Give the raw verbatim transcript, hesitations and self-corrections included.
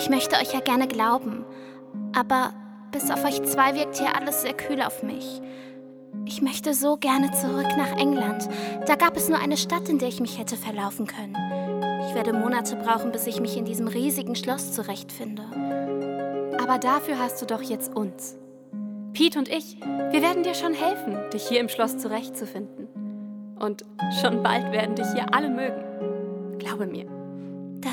Ich möchte euch ja gerne glauben, aber bis auf euch zwei wirkt hier alles sehr kühl auf mich. Ich möchte so gerne zurück nach England. Da gab es nur eine Stadt, in der ich mich hätte verlaufen können. Ich werde Monate brauchen, bis ich mich in diesem riesigen Schloss zurechtfinde. Aber dafür hast du doch jetzt uns. Pete und ich, wir werden dir schon helfen, dich hier im Schloss zurechtzufinden. Und schon bald werden dich hier alle mögen. Glaube mir.